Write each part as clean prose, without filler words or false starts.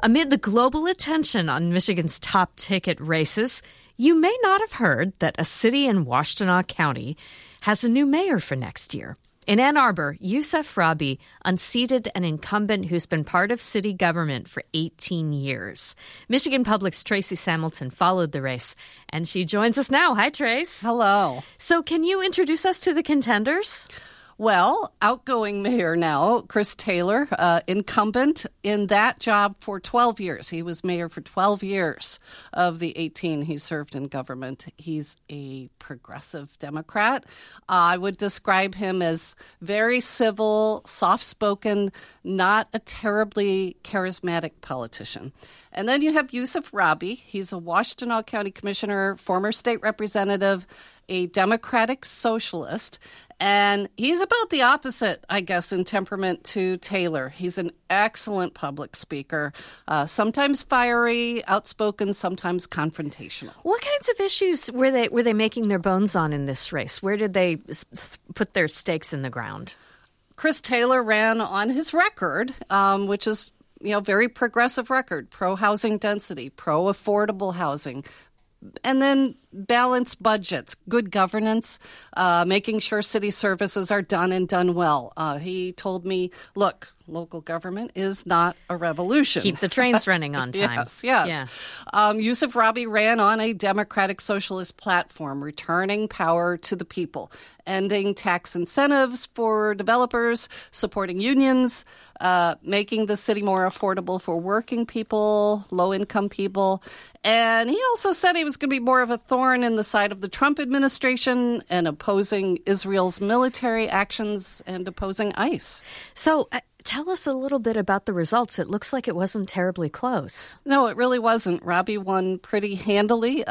Amid the global attention on Michigan's top ticket races, you may not have heard that a city in Washtenaw County has a new mayor for next year. In Ann Arbor, Yousef Rabhi unseated an incumbent who's been part of city government for 18 years. Michigan Public's Tracy Samilton followed the race, and she joins us now. Hi, Trace. Hello. So can you introduce us to the contenders? Well, outgoing mayor now, Chris Taylor, incumbent in that job for 12 years. He was mayor for 12 years of the 18 he served in government. He's a progressive Democrat. I would describe him as very civil, soft-spoken, not a terribly charismatic politician. And then you have Yousef Rabhi. He's a Washtenaw County commissioner, former state representative, a Democratic socialist. And he's about the opposite, I guess, in temperament to Taylor. He's an excellent public speaker, sometimes fiery, outspoken, sometimes confrontational. What kinds of issues were they making their bones on in this race? Where did they put their stakes in the ground? Chris Taylor ran on his record, which is very progressive record, pro-housing density, pro-affordable housing, and then balanced budgets, good governance, making sure city services are done and done well. He told me, look, local government is not a revolution. Keep the trains running on time. Yes. Yeah. Yousef Rabhi ran on a democratic socialist platform, returning power to the people, ending tax incentives for developers, supporting unions, making the city more affordable for working people, low-income people. And he also said he was going to be more of a thorn in the side of the Trump administration and opposing Israel's military actions and opposing ICE. So tell us a little bit about the results. It looks like it wasn't terribly close. No, it really wasn't. Rabhi won pretty handily,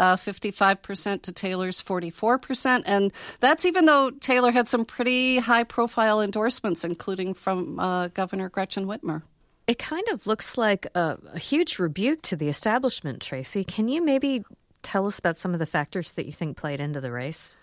55% to Taylor's 44%. And that's even though Taylor had some pretty high-profile endorsements, including from Governor Gretchen Whitmer. It kind of looks like a huge rebuke to the establishment, Tracy. Can you maybe tell us about some of the factors that you think played into the race?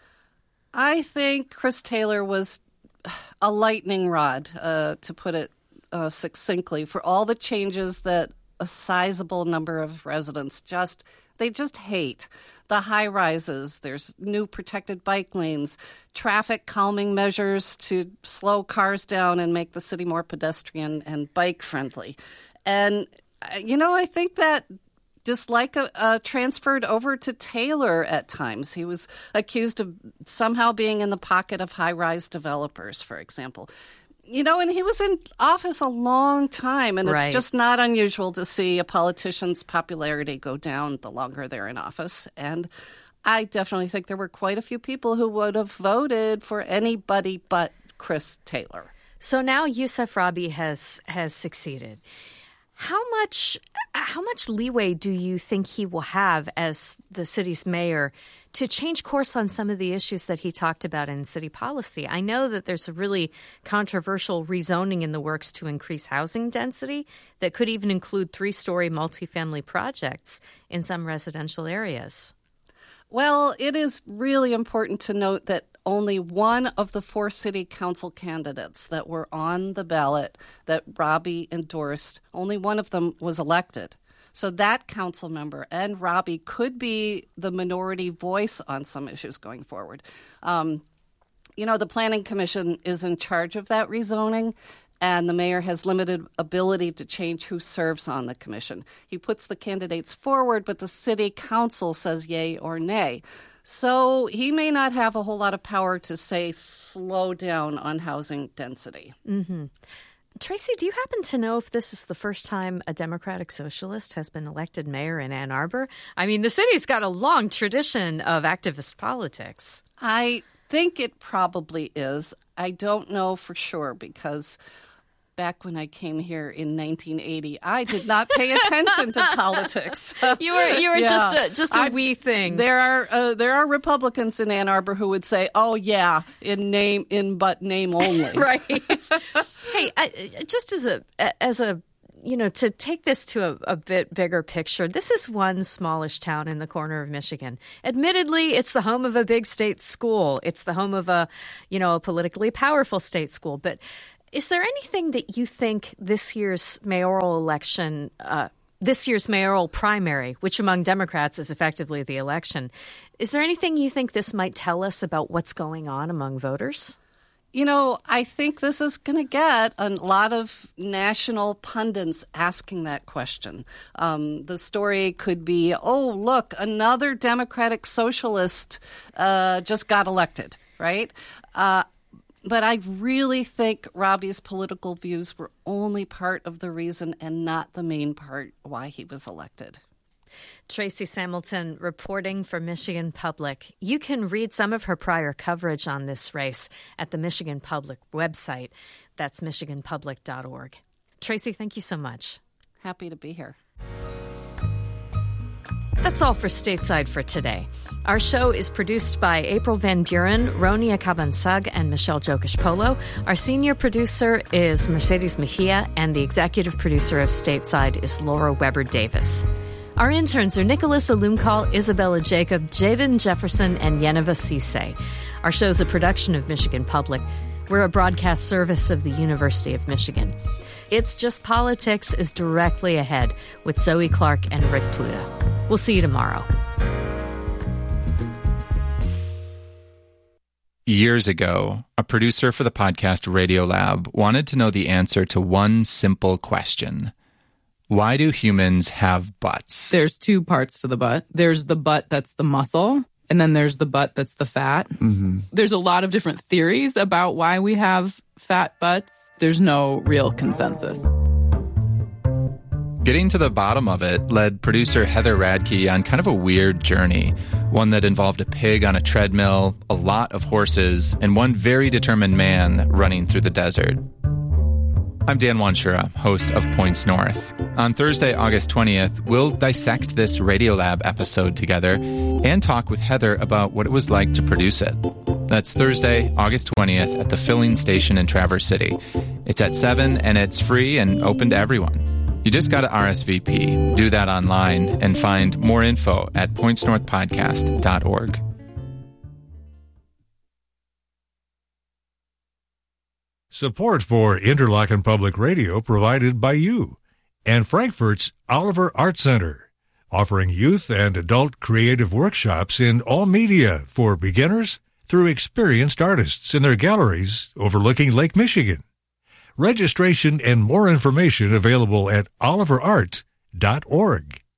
I think Chris Taylor was a lightning rod, to put it succinctly, for all the changes that a sizable number of residents just hate. The high rises, there's new protected bike lanes, traffic calming measures to slow cars down and make the city more pedestrian and bike friendly. And, I think that dislike transferred over to Taylor at times. He was accused of somehow being in the pocket of high-rise developers, for example. And he was in office a long time, and it's just not unusual to see a politician's popularity go down the longer they're in office. And I definitely think there were quite a few people who would have voted for anybody but Chris Taylor. So now Yousef Rabhi has succeeded. How much leeway do you think he will have as the city's mayor to change course on some of the issues that he talked about in city policy? I know that there's a really controversial rezoning in the works to increase housing density that could even include 3-story multifamily projects in some residential areas. Well, it is really important to note that only one of the 4 city council candidates that were on the ballot that Rabhi endorsed, only one of them was elected. So that council member and Rabhi could be the minority voice on some issues going forward. The Planning Commission is in charge of that rezoning, and the mayor has limited ability to change who serves on the commission. He puts the candidates forward, but the city council says yay or nay. So he may not have a whole lot of power to say slow down on housing density. Mm-hmm. Tracy, do you happen to know if this is the first time a Democratic socialist has been elected mayor in Ann Arbor? I mean, the city's got a long tradition of activist politics. I think it probably is. I don't know for sure because back when I came here in 1980, I did not pay attention to politics. You were just a wee thing. There are Republicans in Ann Arbor who would say, "Oh yeah, in name only." Right. Hey, just as a to take this to a bit bigger picture, this is one smallish town in the corner of Michigan. Admittedly, it's the home of a big state school. It's the home of a politically powerful state school. But is there anything that you think this year's mayoral election this year's mayoral primary, which among Democrats is effectively the election. Is there anything you think this might tell us about what's going on among voters? You know, I think this is going to get a lot of national pundits asking that question. The story could be, oh, look, another Democratic socialist just got elected, right? But I really think Robbie's political views were only part of the reason and not the main part why he was elected. Tracy Samilton reporting for Michigan Public. You can read some of her prior coverage on this race at the Michigan Public website. That's michiganpublic.org. Tracy, thank you so much. Happy to be here. That's all for Stateside for today. Our show is produced by April Van Buren, Ronia Cabansag, and Michelle Jokish-Polo. Our senior producer is Mercedes Mejia, and the executive producer of Stateside is Laura Weber Davis. Our interns are Nicholas Alumkal, Isabella Jacob, Jaden Jefferson, and Yeneva Cisse. Our show is a production of Michigan Public. We're a broadcast service of the University of Michigan. It's Just Politics is directly ahead with Zoe Clark and Rick Pluta. We'll see you tomorrow. Years ago, a producer for the podcast Radiolab wanted to know the answer to one simple question. Why do humans have butts? There's two parts to the butt. There's the butt that's the muscle, and then there's the butt that's the fat. Mm-hmm. There's a lot of different theories about why we have fat butts. There's no real consensus. Getting to the bottom of it led producer Heather Radke on kind of a weird journey, one that involved a pig on a treadmill, a lot of horses, and one very determined man running through the desert. I'm Dan Wanshura, host of Points North. On Thursday, August 20th, we'll dissect this Radiolab episode together and talk with Heather about what it was like to produce it. That's Thursday, August 20th at the Filling Station in Traverse City. It's at 7 and it's free and open to everyone. You just got to RSVP, do that online, and find more info at pointsnorthpodcast.org. Support for Interlochen Public Radio provided by you and Frankfurt's Oliver Art Center, offering youth and adult creative workshops in all media for beginners through experienced artists in their galleries overlooking Lake Michigan. Registration and more information available at oliverart.org.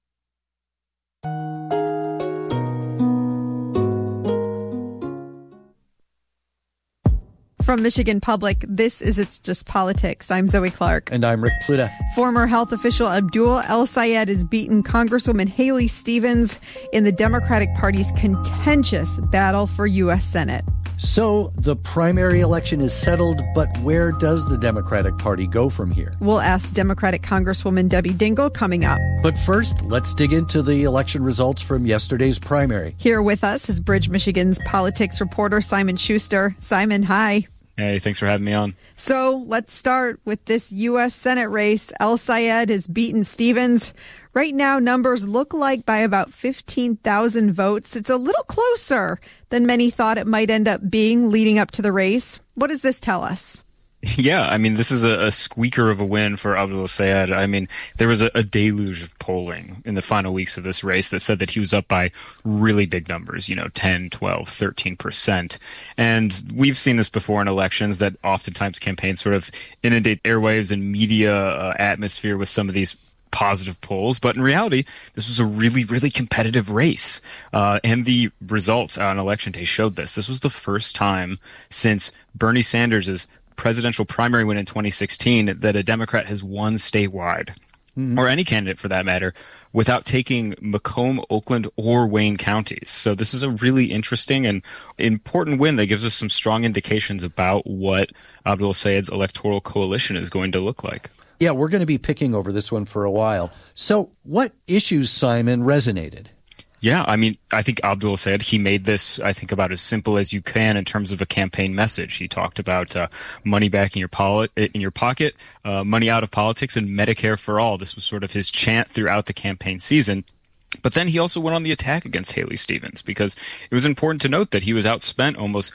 From Michigan Public, this is It's Just Politics. I'm Zoe Clark. And I'm Rick Pluta. Former health official Abdul El-Sayed has beaten Congresswoman Haley Stevens in the Democratic Party's contentious battle for U.S. Senate. So the primary election is settled, but where does the Democratic Party go from here? We'll ask Democratic Congresswoman Debbie Dingell coming up. But first, let's dig into the election results from yesterday's primary. Here with us is Bridge Michigan's politics reporter Simon Schuster. Simon, hi. Hey, thanks for having me on. So let's start with this U.S. Senate race. El-Sayed has beaten Stevens. Right now, numbers look like by about 15,000 votes. It's a little closer than many thought it might end up being leading up to the race. What does this tell us? Yeah, I mean, this is a squeaker of a win for Abdul El-Sayed. I mean, there was a deluge of polling in the final weeks of this race that said that he was up by really big numbers, 10, 12, 13%. And we've seen this before in elections that oftentimes campaigns sort of inundate airwaves and media atmosphere with some of these positive polls. But in reality, this was a really, really competitive race. And the results on Election Day showed this. This was the first time since Bernie Sanders' presidential primary win in 2016 that a Democrat has won statewide, or any candidate for that matter, without taking Macomb, Oakland, or Wayne counties. So this is a really interesting and important win that gives us some strong indications about what Abdul El-Sayed's electoral coalition is going to look like. Yeah, we're going to be picking over this one for a while. So what issues, Simon, resonated? Yeah, I mean, I think Abdul El-Sayed, he made this, I think, about as simple as you can in terms of a campaign message. He talked about money back in your pocket, money out of politics, and Medicare for all. This was sort of his chant throughout the campaign season. But then he also went on the attack against Haley Stevens, because it was important to note that he was outspent almost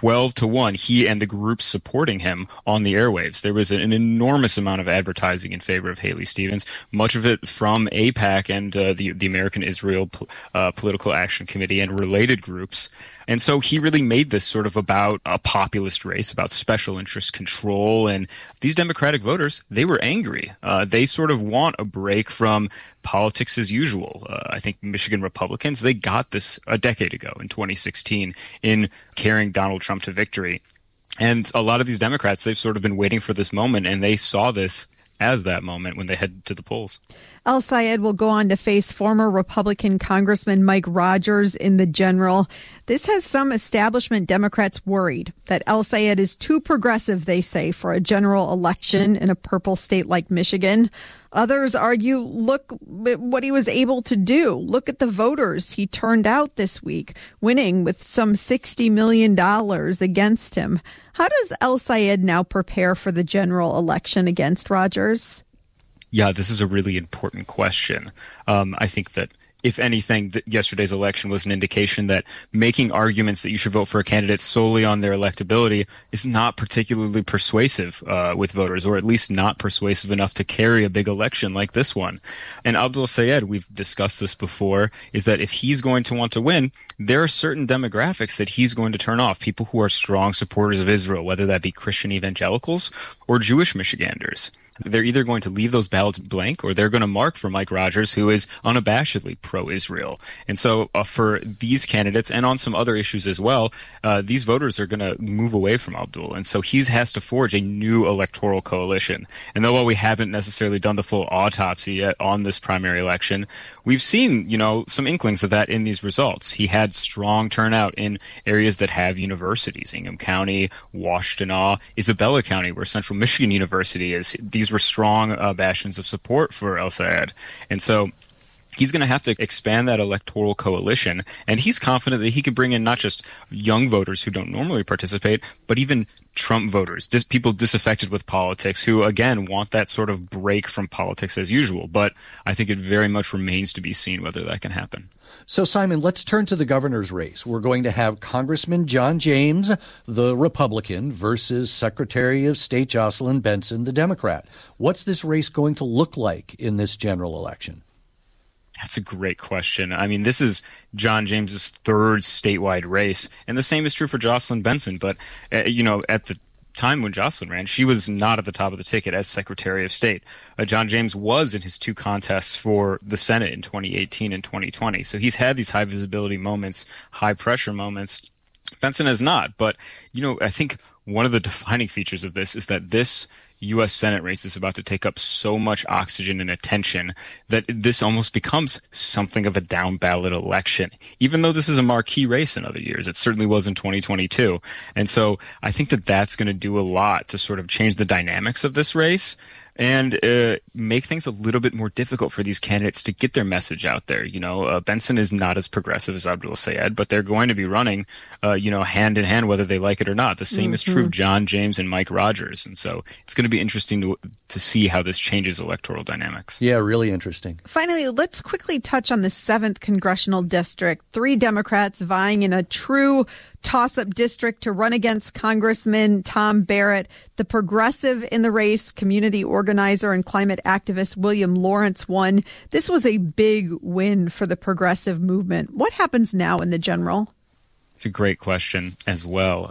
12-1, he and the groups supporting him on the airwaves. There was an enormous amount of advertising in favor of Haley Stevens, much of it from AIPAC and the American Israel Political Action Committee and related groups. And so he really made this sort of about a populist race, about special interest control. And these Democratic voters, they were angry. They sort of want a break from politics as usual. I think Michigan Republicans, they got this a decade ago in 2016 in carrying Donald Trump to victory. And a lot of these Democrats, they've sort of been waiting for this moment, and they saw this as that moment when they head to the polls. El-Sayed will go on to face former Republican Congressman Mike Rogers in the general. This has some establishment Democrats worried that El-Sayed is too progressive, they say, for a general election in a purple state like Michigan. Others argue, look at what he was able to do. Look at the voters he turned out this week, winning with some $60 million against him. How does El-Sayed now prepare for the general election against Rogers? Yeah, this is a really important question. I think that, if anything, yesterday's election was an indication that making arguments that you should vote for a candidate solely on their electability is not particularly persuasive with voters, or at least not persuasive enough to carry a big election like this one. And Abdul Sayed, we've discussed this before, is that if he's going to want to win, there are certain demographics that he's going to turn off. People who are strong supporters of Israel, whether that be Christian evangelicals or Jewish Michiganders. They're either going to leave those ballots blank, or they're going to mark for Mike Rogers, who is unabashedly pro-Israel. And so for these candidates, and on some other issues as well, these voters are going to move away from Abdul. And so he has to forge a new electoral coalition. And though while we haven't necessarily done the full autopsy yet on this primary election, we've seen, some inklings of that in these results. He had strong turnout in areas that have universities: Ingham County, Washtenaw, Isabella County, where Central Michigan University is. These were strong bastions of support for El-Sayed. And so he's going to have to expand that electoral coalition, and he's confident that he can bring in not just young voters who don't normally participate, but even Trump voters, people disaffected with politics who, again, want that sort of break from politics as usual. But I think it very much remains to be seen whether that can happen. So, Simon, let's turn to the governor's race. We're going to have Congressman John James, the Republican, versus Secretary of State Jocelyn Benson, the Democrat. What's this race going to look like in this general election? That's a great question. I mean, this is John James's third statewide race, and the same is true for Jocelyn Benson. But, at the time when Jocelyn ran, she was not at the top of the ticket as Secretary of State. John James was in his two contests for the Senate in 2018 and 2020. So he's had these high visibility moments, high pressure moments. Benson has not. But, I think one of the defining features of this is that this U.S. Senate race is about to take up so much oxygen and attention that this almost becomes something of a down ballot election, even though this is a marquee race in other years. It certainly was in 2022. And so I think that that's going to do a lot to sort of change the dynamics of this race and make things a little bit more difficult for these candidates to get their message out there. Benson is not as progressive as Abdul Sayed, but they're going to be running, hand in hand, whether they like it or not. The same is true of John James and Mike Rogers. And so it's going to be interesting to see how this changes electoral dynamics. Yeah, really interesting. Finally, let's quickly touch on the 7th Congressional District. 3 Democrats vying in a true toss-up district to run against Congressman Tom Barrett. The progressive in the race, community organizer and climate activist William Lawrence, won. This was a big win for the progressive movement. What happens now in the general? It's a great question as well.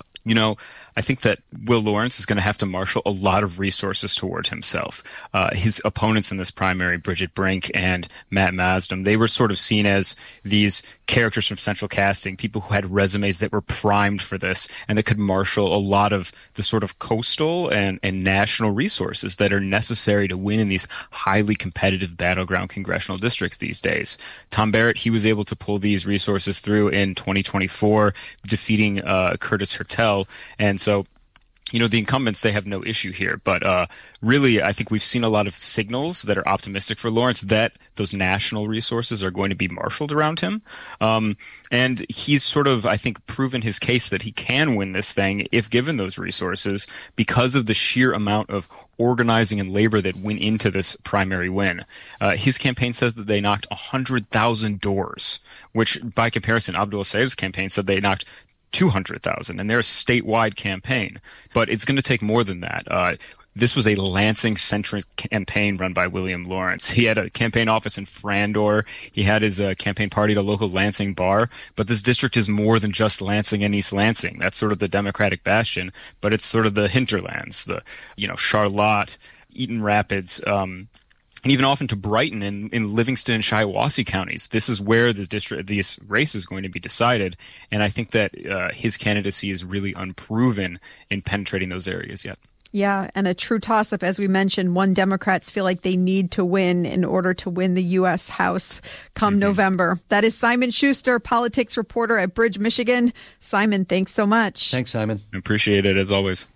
I think that Will Lawrence is going to have to marshal a lot of resources toward himself. His opponents in this primary, Bridget Brink and Matt Masdom, they were sort of seen as these characters from Central Casting, people who had resumes that were primed for this and that could marshal a lot of the sort of coastal and national resources that are necessary to win in these highly competitive battleground congressional districts these days. Tom Barrett, he was able to pull these resources through in 2024, defeating Curtis Hertel. And so the incumbents, they have no issue here. But really, I think we've seen a lot of signals that are optimistic for Lawrence that those national resources are going to be marshaled around him. And he's sort of, I think, proven his case that he can win this thing if given those resources because of the sheer amount of organizing and labor that went into this primary win. His campaign says that they knocked 100,000 doors, which by comparison, Abdul Sayed's campaign said they knocked 200,000, and they're a statewide campaign. But it's going to take more than that. This was a Lansing-centric campaign run by William Lawrence. He had a campaign office in Frandor. He had his campaign party at a local Lansing bar. But this district is more than just Lansing and East Lansing. That's sort of the Democratic bastion, but it's sort of the hinterlands, the Charlotte, Eaton Rapids, and even often to Brighton in Livingston and Shiawassee counties. This is where this race is going to be decided, and I think that his candidacy is really unproven in penetrating those areas yet. Yeah, and a true toss-up, as we mentioned. One, Democrats feel like they need to win in order to win the U.S. House come November. That is Simon Schuster, politics reporter at Bridge, Michigan. Simon, thanks so much. Thanks, Simon. Appreciate it, as always.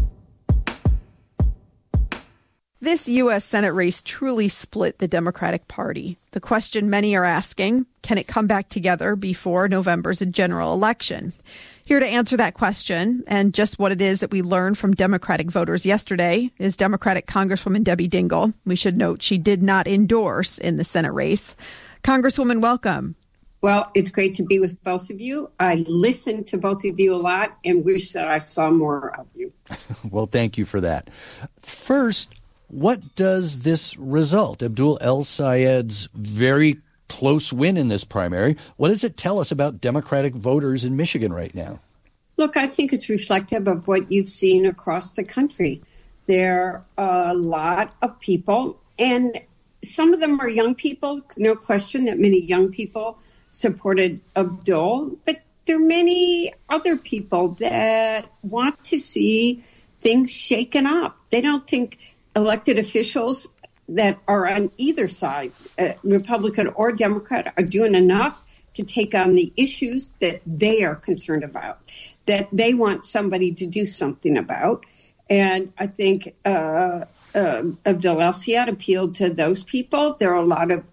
This U.S. Senate race truly split the Democratic Party. The question many are asking, can it come back together before November's general election? Here to answer that question and just what it is that we learned from Democratic voters yesterday is Democratic Congresswoman Debbie Dingell. We should note she did not endorse in the Senate race. Congresswoman, welcome. Well, it's great to be with both of you. I listen to both of you a lot and wish that I saw more of you. Well, thank you for that. First, what does this result, Abdul El-Sayed's very close win in this primary, what does it tell us about Democratic voters in Michigan right now? Look, I think it's reflective of what you've seen across the country. There are a lot of people, and some of them are young people. No question that many young people supported Abdul, but there are many other people that want to see things shaken up. They don't think elected officials that are on either side, Republican or Democrat, are doing enough to take on the issues that they are concerned about, that they want somebody to do something about. And I think Abdul El-Sayed appealed to those people. There are a lot of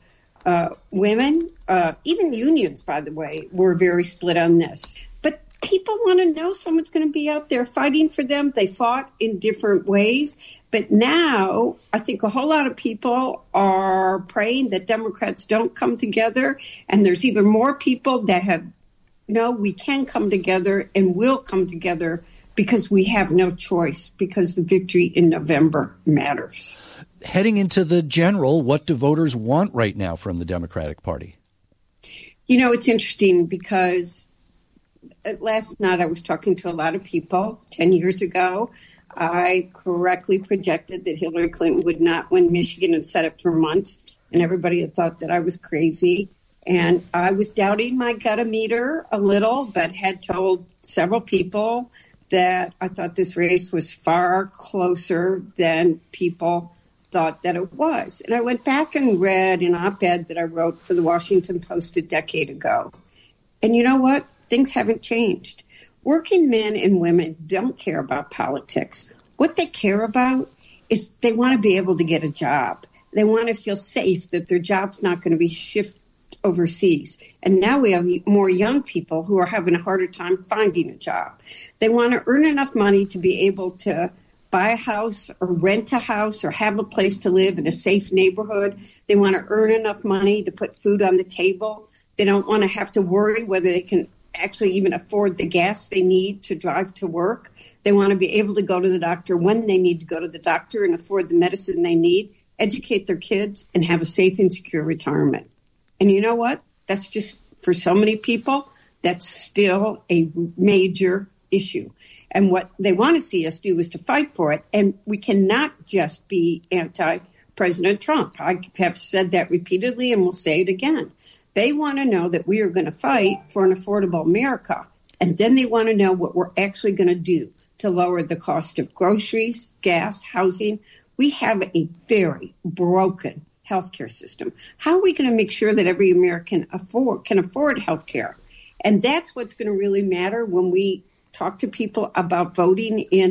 women, even unions, by the way, were very split on this. But people want to know someone's going to be out there fighting for them. They fought in different ways. But now I think a whole lot of people are praying that Democrats don't come together. And there's even more people that we can come together and will come together because we have no choice, because the victory in November matters. Heading into the general, what do voters want right now from the Democratic Party? It's interesting because last night I was talking to a lot of people. 10 years ago, I correctly projected that Hillary Clinton would not win Michigan and said it for months, and everybody had thought that I was crazy. And I was doubting my gut-o-meter a little, but had told several people that I thought this race was far closer than people thought that it was. And I went back and read an op-ed that I wrote for the Washington Post a decade ago. And you know what? Things haven't changed. Working men and women don't care about politics. What they care about is they want to be able to get a job. They want to feel safe that their job's not going to be shifted overseas. And now we have more young people who are having a harder time finding a job. They want to earn enough money to be able to buy a house or rent a house or have a place to live in a safe neighborhood. They want to earn enough money to put food on the table. They don't want to have to worry whether they can actually even afford the gas they need to drive to work. They want to be able to go to the doctor when they need to go to the doctor and afford the medicine they need, educate their kids, and have a safe and secure retirement. And you know what? That's just, for so many people, that's still a major issue. And what they want to see us do is to fight for it. And we cannot just be anti-President Trump. I have said that repeatedly and will say it again. They want to know that we are going to fight for an affordable America. And then they want to know what we're actually going to do to lower the cost of groceries, gas, housing. We have a very broken healthcare system. How are we going to make sure that every American can afford healthcare? And that's what's going to really matter when we talk to people about voting in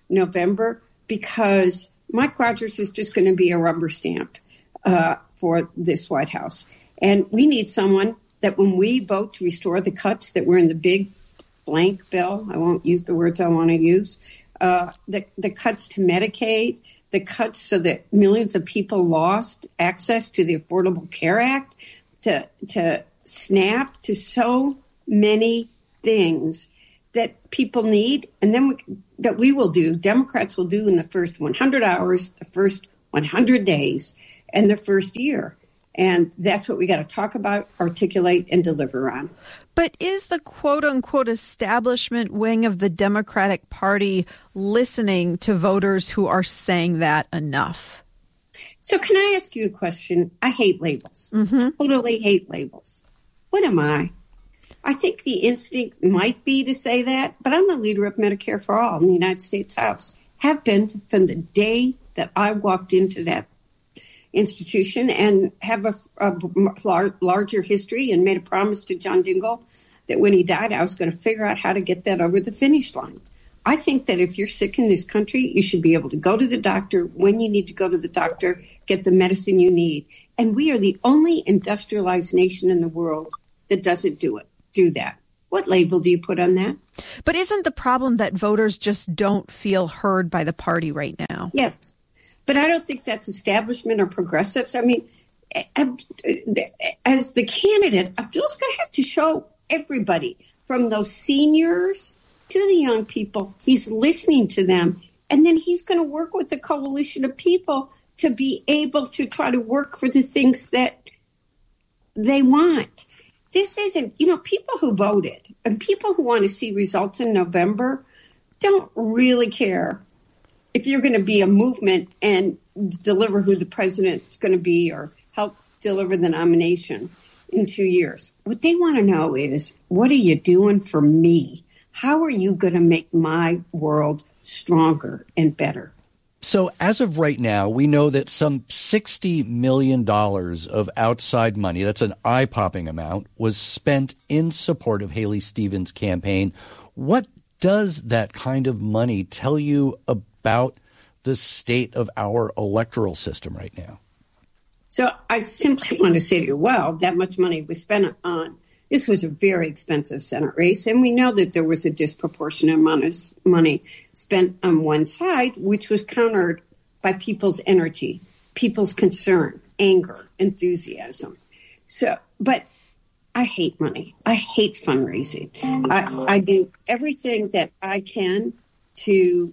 November, because Mike Rogers is just going to be a rubber stamp for this White House. And we need someone that when we vote to restore the cuts that were in the big blank bill, I won't use the words I want to use, the cuts to Medicaid, the cuts so that millions of people lost access to the Affordable Care Act, to SNAP, to so many things that people need, and then that we will do, Democrats will do in the first 100 hours, the first 100 days, and the first year. And that's what we got to talk about, articulate, and deliver on. But is the quote-unquote establishment wing of the Democratic Party listening to voters who are saying that enough? So can I ask you a question? I hate labels. Totally hate labels. What am I? I think the instinct might be to say that, but I'm the leader of Medicare for All in the United States House. Have been from the day that I walked into that institution, and have a larger history, and made a promise to John Dingell that when he died, I was going to figure out how to get that over the finish line. I think that if you're sick in this country, you should be able to go to the doctor when you need to go to the doctor, get the medicine you need. And we are the only industrialized nation in the world that doesn't do that. What label do you put on that? But isn't the problem that voters just don't feel heard by the party right now? Yes. But I don't think that's establishment or progressives. I mean, as the candidate, Abdul's going to have to show everybody, from those seniors to the young people, he's listening to them. And then he's going to work with the coalition of people to be able to try to work for the things that they want. This isn't, people who voted and people who want to see results in November don't really care if you're going to be a movement and deliver who the president's going to be or help deliver the nomination in 2 years. What they want to know is, what are you doing for me? How are you going to make my world stronger and better? So as of right now, we know that some $60 million of outside money, that's an eye-popping amount, was spent in support of Haley Stevens' campaign. What does that kind of money tell you about the state of our electoral system right now? So I simply want to say to you, well, that much money was spent on. This was a very expensive Senate race, and we know that there was a disproportionate amount of money spent on one side, which was countered by people's energy, people's concern, anger, enthusiasm. So, but I hate money. I hate fundraising. I do everything that I can to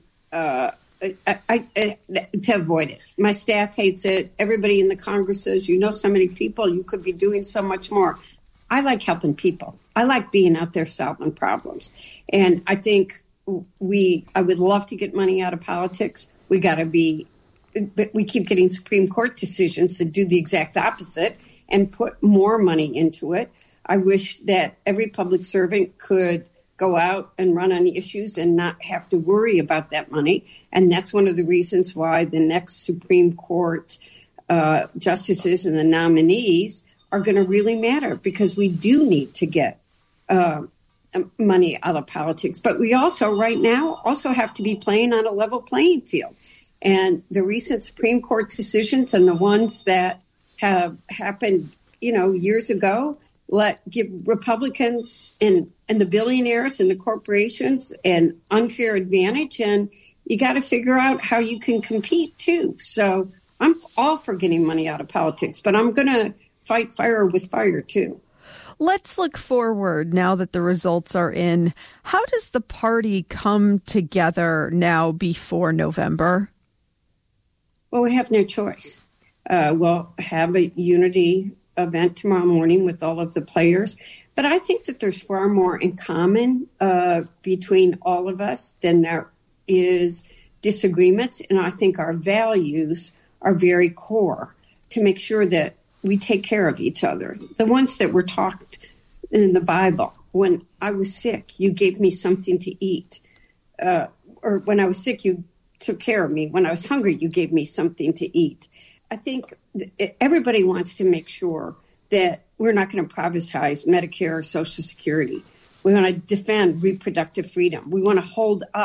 avoid it. My staff hates it. Everybody in the Congress says, so many people, you could be doing so much more. I like helping people. I like being out there solving problems. And I think I would love to get money out of politics. But we keep getting Supreme Court decisions that do the exact opposite and put more money into it. I wish that every public servant could go out and run on issues and not have to worry about that money. And that's one of the reasons why the next Supreme Court justices and the nominees are going to really matter, because we do need to get money out of politics. But we also, right now, have to be playing on a level playing field. And the recent Supreme Court decisions and the ones that have happened, years ago, give Republicans and the billionaires and the corporations an unfair advantage. And you got to figure out how you can compete, too. So I'm all for getting money out of politics, but I'm going to fight fire with fire, too. Let's look forward now that the results are in. How does the party come together now before November? Well, we have no choice. We'll have a unity event tomorrow morning with all of the players. But I think that there's far more in common between all of us than there is disagreements. And I think our values are very core to make sure that we take care of each other. The ones that were talked in the Bible. When I was sick, you gave me something to eat. Or when I was sick, you took care of me. When I was hungry, you gave me something to eat. I think everybody wants to make sure that we're not going to privatize Medicare or Social Security. We want to defend reproductive freedom. We want to hold up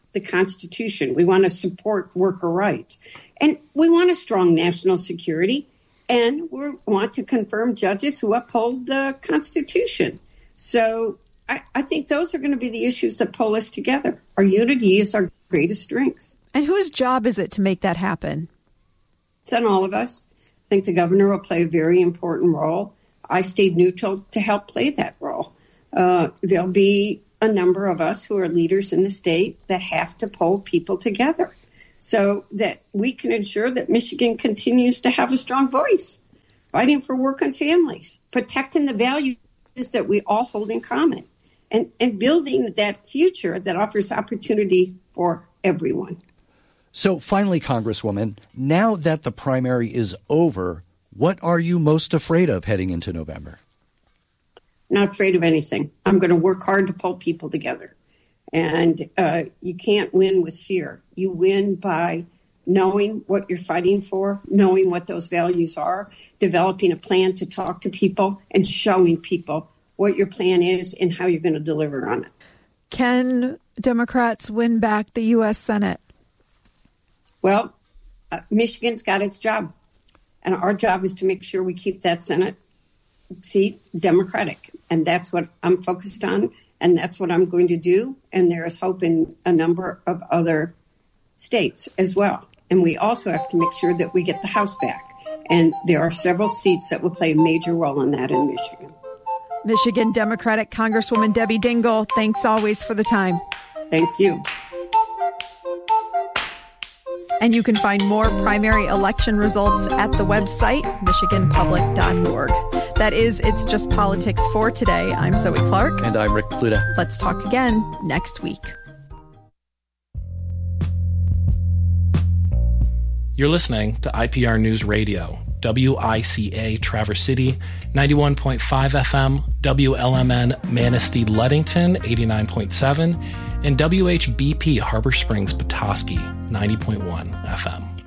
the Constitution. We want to support worker rights. And we want a strong national security. And we want to confirm judges who uphold the Constitution. So I think those are going to be the issues that pull us together. Our unity is our greatest strength. And whose job is it to make that happen? It's on all of us. I think the governor will play a very important role. I stayed neutral to help play that role. There'll be a number of us who are leaders in the state that have to pull people together so that we can ensure that Michigan continues to have a strong voice, fighting for working families, protecting the values that we all hold in common, and building that future that offers opportunity for everyone. So finally, Congresswoman, now that the primary is over, what are you most afraid of heading into November? Not afraid of anything. I'm going to work hard to pull people together. And you can't win with fear. You win by knowing what you're fighting for, knowing what those values are, developing a plan to talk to people, and showing people what your plan is and how you're going to deliver on it. Can Democrats win back the U.S. Senate? Well, Michigan's got its job. And our job is to make sure we keep that Senate seat Democratic. And that's what I'm focused on. And that's what I'm going to do. And there is hope in a number of other states as well. And we also have to make sure that we get the House back. And there are several seats that will play a major role in that in Michigan. Michigan Democratic Congresswoman Debbie Dingell, thanks always for the time. Thank you. And you can find more primary election results at the website, michiganpublic.org. That is It's Just Politics for today. I'm Zoe Clark. And I'm Rick Pluta. Let's talk again next week. You're listening to IPR News Radio, WICA Traverse City, 91.5 FM, WLMN Manistee Ludington, 89.7, and WHBP Harbor Springs Petoskey, 90.1 FM.